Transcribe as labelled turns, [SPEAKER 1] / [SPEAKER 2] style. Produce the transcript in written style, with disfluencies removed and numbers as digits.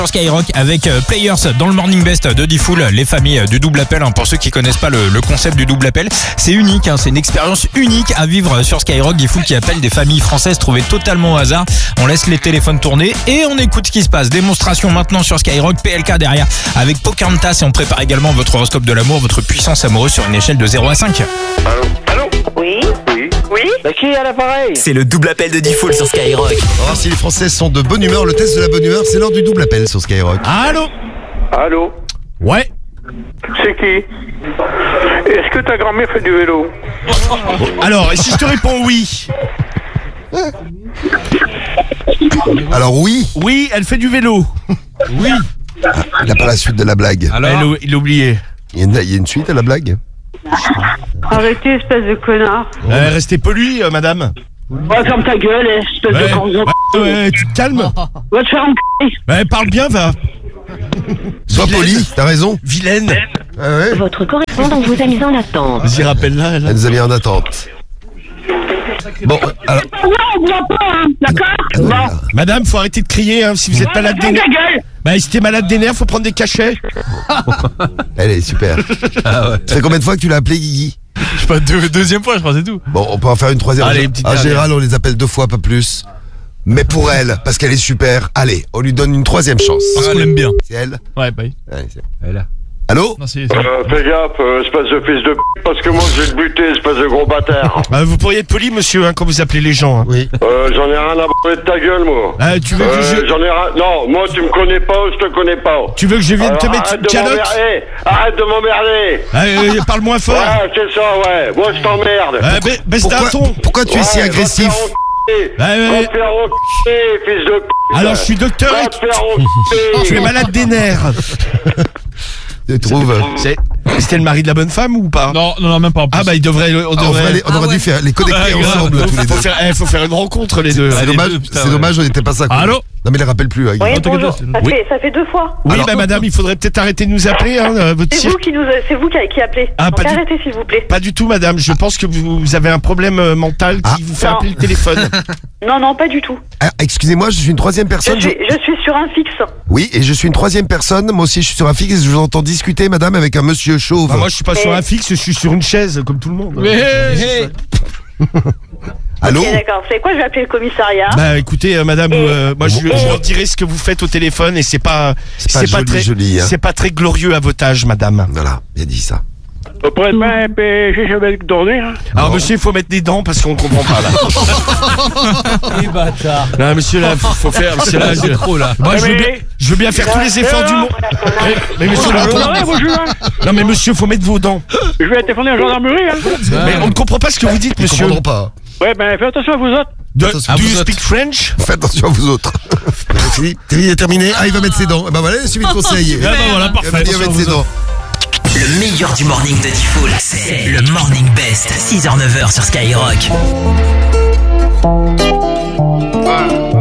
[SPEAKER 1] sur Skyrock avec Players dans le Morning Best de Diffoul, les familles du double appel. Pour ceux qui connaissent pas le concept du double appel, c'est unique, c'est une expérience unique à vivre sur Skyrock. Diffoul qui appelle des familles françaises trouvées totalement au hasard. On laisse les téléphones tourner et on écoute ce qui se passe. Démonstration maintenant sur Skyrock, PLK derrière avec Pocahontas et on prépare également votre horoscope de l'amour, votre puissance amoureuse sur une échelle de 0 à 5.
[SPEAKER 2] Allô?
[SPEAKER 3] Oui.
[SPEAKER 2] Bah qui est à l'appareil?
[SPEAKER 4] C'est le double appel de Diffoul sur Skyrock.
[SPEAKER 5] On va voir si les Français sont de bonne humeur. Le test de la bonne humeur, c'est l'heure du double appel sur Skyrock.
[SPEAKER 2] Allô?
[SPEAKER 5] Ouais.
[SPEAKER 2] C'est qui? Est-ce que ta grand-mère fait du vélo?
[SPEAKER 6] Alors, et si je te réponds oui?
[SPEAKER 5] Alors oui.
[SPEAKER 6] Oui, elle fait du vélo. Oui.
[SPEAKER 5] Il n'a pas la suite de la blague.
[SPEAKER 6] Il a oublié.
[SPEAKER 5] Il y a une suite à la blague?
[SPEAKER 3] Arrêtez, espèce de connard.
[SPEAKER 6] Restez poli, madame.
[SPEAKER 3] Va ferme ta gueule, espèce de con.
[SPEAKER 6] Tu te calmes.
[SPEAKER 3] Va te faire un
[SPEAKER 6] Parle bien, va.
[SPEAKER 5] Sois poli, t'as raison.
[SPEAKER 6] Vilaine.
[SPEAKER 5] Ah ouais.
[SPEAKER 7] Votre correspondant vous a mis en attente.
[SPEAKER 6] Vas-y, rappelle-la.
[SPEAKER 5] Elle nous a mis en attente. Bon, alors.
[SPEAKER 3] on boit pas, hein, d'accord? Bon.
[SPEAKER 6] Madame, faut arrêter de crier, si vous êtes malade des
[SPEAKER 3] Ferme
[SPEAKER 6] nerfs.
[SPEAKER 3] ta gueule.
[SPEAKER 6] Si t'es malade des nerfs, faut prendre des cachets.
[SPEAKER 5] Elle est super. Ça fait combien de fois que tu l'as appelé Guigui?
[SPEAKER 1] Je sais pas, deuxième fois je crois, c'est tout.
[SPEAKER 5] Bon, on peut en faire une troisième.
[SPEAKER 6] Allez, une petite
[SPEAKER 5] En
[SPEAKER 6] dernière.
[SPEAKER 5] général, on les appelle 2 fois, pas plus. Mais pour elle, parce qu'elle est super, allez, on lui donne une 3e chance.
[SPEAKER 1] Parce qu'on l'aime bien.
[SPEAKER 5] C'est elle?
[SPEAKER 1] Ouais, bah oui.
[SPEAKER 5] Allez, c'est...
[SPEAKER 1] Elle est là.
[SPEAKER 5] Allô?
[SPEAKER 1] Non, c'est...
[SPEAKER 2] Fais gaffe, espèce de fils de p***, parce que moi je vais te buter, espèce de gros bâtard.
[SPEAKER 6] Vous pourriez être poli, monsieur, quand vous appelez les gens.
[SPEAKER 5] Oui.
[SPEAKER 2] J'en ai rien à branler de ta gueule, moi.
[SPEAKER 6] Tu veux que je...
[SPEAKER 2] J'en ai rien... Non, moi tu me connais pas, je te connais pas.
[SPEAKER 6] Tu veux que je vienne te
[SPEAKER 2] Alors,
[SPEAKER 6] mettre une calotte?
[SPEAKER 2] Arrête de m'emmerder.
[SPEAKER 6] Parle moins fort.
[SPEAKER 2] Ouais, c'est ça, ouais. Moi je t'emmerde.
[SPEAKER 6] Baisse d'un ton.
[SPEAKER 5] Pourquoi tu es si agressif?
[SPEAKER 2] Va te faire enculer, fils de p***.
[SPEAKER 6] Alors, je suis docteur
[SPEAKER 2] Va
[SPEAKER 6] et
[SPEAKER 2] te faire enculer.
[SPEAKER 6] tu es malade des nerfs.
[SPEAKER 5] Tu trouves?
[SPEAKER 6] C'était le mari de la bonne femme ou pas?
[SPEAKER 1] Non, même pas en plus.
[SPEAKER 6] Ah il devrait...
[SPEAKER 5] On aurait dû faire les connecter ensemble tous les deux.
[SPEAKER 6] Faut faire une rencontre les deux.
[SPEAKER 5] C'est dommage, on n'était pas ça.
[SPEAKER 1] Allô?
[SPEAKER 5] Non mais il rappelle plus. Guigui.
[SPEAKER 3] Oui, bonjour. Ça fait 2 fois.
[SPEAKER 6] Oui, madame, il faudrait peut-être arrêter de nous appeler, votre
[SPEAKER 3] C'est
[SPEAKER 6] cirque.
[SPEAKER 3] vous qui appelez.
[SPEAKER 6] Ah,
[SPEAKER 3] Donc
[SPEAKER 6] pas du-
[SPEAKER 3] arrêtez, s'il vous plaît.
[SPEAKER 6] Pas du tout, madame. Je pense que vous avez un problème mental qui vous fait
[SPEAKER 3] Non.
[SPEAKER 6] appeler le téléphone.
[SPEAKER 3] Non, pas du tout.
[SPEAKER 5] Ah, excusez-moi, je suis une 3e personne.
[SPEAKER 3] Je suis sur un fixe.
[SPEAKER 5] Oui, et je suis une 3e personne. Moi aussi, je suis sur un fixe et je vous entends discuter, madame, avec un monsieur chauve.
[SPEAKER 6] Moi, je suis pas sur un fixe, je suis sur une chaise, comme tout le monde.
[SPEAKER 5] Allô?
[SPEAKER 3] Ok, d'accord. Vous savez quoi? Je vais appeler le commissariat.
[SPEAKER 6] Écoutez, madame, moi je leur dirai ce que vous faites au téléphone et c'est pas
[SPEAKER 5] joli,
[SPEAKER 6] très
[SPEAKER 5] joli, hein.
[SPEAKER 6] c'est pas très glorieux à votre âge, madame.
[SPEAKER 5] Voilà, il a dit ça.
[SPEAKER 2] Après demain, je vais te tourner. Hein.
[SPEAKER 6] Alors monsieur, il faut mettre des dents parce qu'on comprend pas là.
[SPEAKER 1] Les bâtards.
[SPEAKER 6] Là, monsieur, là, faut faire. Monsieur, là,
[SPEAKER 1] C'est trop là.
[SPEAKER 6] Moi, je veux bien faire tous les efforts du monde. Mais monsieur, là, non mais monsieur, faut mettre vos dents.
[SPEAKER 2] Je vais téléphoner à la gendarmerie. Hein.
[SPEAKER 6] Mais on ne comprend pas ce que vous dites,
[SPEAKER 5] Ils
[SPEAKER 6] monsieur.
[SPEAKER 5] comprendront pas.
[SPEAKER 2] Ouais, fais attention à vous autres.
[SPEAKER 5] Attention.
[SPEAKER 6] Do you speak French?
[SPEAKER 5] Faites attention à vous autres. C'est fini, terminé. Ah, il va mettre ses dents. Bah voilà, il a suivi le conseil.
[SPEAKER 1] Voilà,
[SPEAKER 5] Il
[SPEAKER 1] parfait.
[SPEAKER 5] va dire mettre ses dents.
[SPEAKER 4] Le meilleur du morning de Diffoul, c'est le Morning Best, 6h-9h sur Skyrock.